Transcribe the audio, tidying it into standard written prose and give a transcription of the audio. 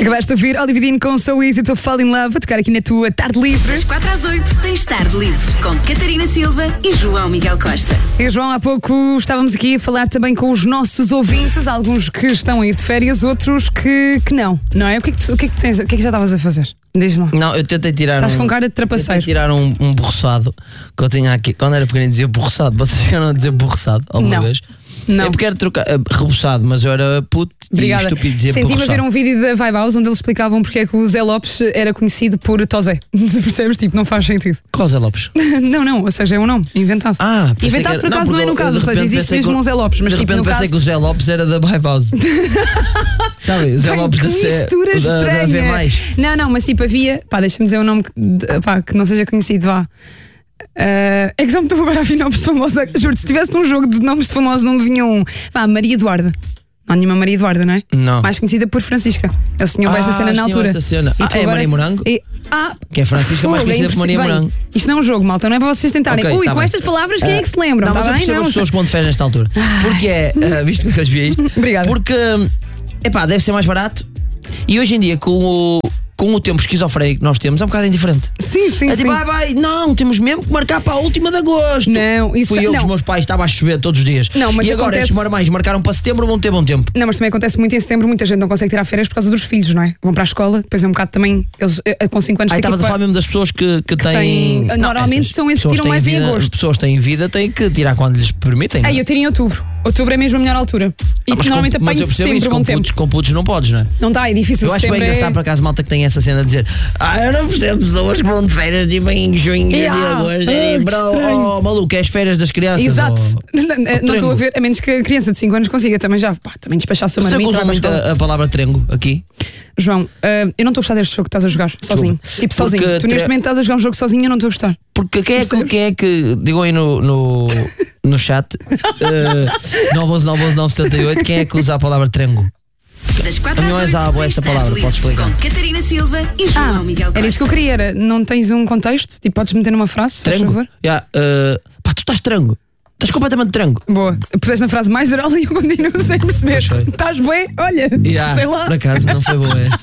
Acabaste de ouvir Olivia Dean com So Easy to Fall in Love, a tocar aqui na tua tarde livre. Das 4 às 8 tens Tarde Livre com Catarina Silva e João Miguel Costa. E João, há pouco estávamos aqui a falar também com os nossos ouvintes, alguns que estão a ir de férias, outros que não é? O que é que já estavas a fazer? Diz-me lá. Não, eu tentei tirar. Estás com cara de trapaceiro. Tentei tirar um borroçado que eu tinha aqui. Quando era pequenino dizia borroçado. Vocês chegaram a dizer borroçado alguma vez? Não. É porque era trocar reboçado, mas eu era puto e estúpido dizer Senti-me a borroçado. ver um vídeo da Vibe House onde eles explicavam porque é que o Zé Lopes era conhecido por Tosé. Percebes? Tipo, não faz sentido. Qual Zé Lopes? Não, ou seja, é um nome inventado. Pensei Inventado que era... por acaso não é no caso, ou seja, existe mesmo um Zé Lopes, mas de tipo repente no pensei caso. que o Zé Lopes era da Vibe House. Sabe? O Zé Lopes que da mistura da ver mais. Não, mas tipo havia. Deixa-me dizer um nome que não seja conhecido, vá. É que só me estou agora a vir nomes de famosa. Juro, se tivesse um jogo de nomes de famosos, não me vinha um. Maria Eduarda. Não há nenhuma Maria Eduarda, não é? Não. Mais conhecida por Francisca. Eles tinham essa cena na altura. Essa cena. E tu É agora- Maria Morango? Que é Francisca, mais conhecida por Maria Morango. Isto não é um jogo, malta, não é para vocês tentarem. Ok, tá com bem. estas palavras, quem é que se lembram? Não, mas eu bem? percebo Não? as pessoas que vão de férias nesta altura. Porque é, visto que eu vi isto, Obrigada. porque deve ser mais barato e hoje em dia com o tempo esquizofrénico que nós temos é um bocado indiferente. Sim. É tipo, não, temos mesmo que marcar para a última de agosto. Não, isso Fui eu não. que os meus pais estavam a chover todos os dias. Não, mas e agora acontece- estes marmães marcaram para setembro, vão ter bom tempo. Não, mas também acontece muito em setembro, muita gente não consegue tirar férias por causa dos filhos, não é? Vão para a escola, depois é um bocado também, eles com 5 anos Aí ficam estavas a falar mesmo das pessoas que têm. Normalmente são esses que pessoas tiram têm mais em vida, agosto. As pessoas têm vida, têm que tirar quando lhes permitem. Eu tiro em outubro. Outubro é mesmo a melhor altura. E mas normalmente mas apanho eu percebo sempre isso, bom tempo. com putos não podes, não é? Não dá, é difícil. Eu acho bem setembro engraçado, por acaso, malta que tem essa cena de dizer eu não percebo pessoas que vão de férias tipo em junho, julho, agosto. estranho. Maluco, é as férias das crianças. Exato. Não trengo. estou a ver, a menos que a criança de 5 anos consiga também já também despachar a sua Você marmita. usa vai para a muito escola. a palavra trengo aqui? João, eu não estou a gostar deste jogo que estás a jogar sozinho. Tipo, sozinho. Tu neste momento estás a jogar um jogo sozinho e eu não estou a gostar. Porque quem é que digam aí no chat 911-978, quem é que usa a palavra trengo? Das 4 A minha às é 8 usava tens essa Tarde palavra, Livre posso explicar? com Catarina Silva e João Miguel Costa. Era isso que eu queria, não tens um contexto? Tipo, podes meter numa frase, por Trengo? favor? Tu estás trengo. Estás completamente trengo. Boa. Puseste na frase mais geral e eu continuo sem perceber. Pois foi. Estás bué? Olha, sei lá. Por acaso não foi boa esta.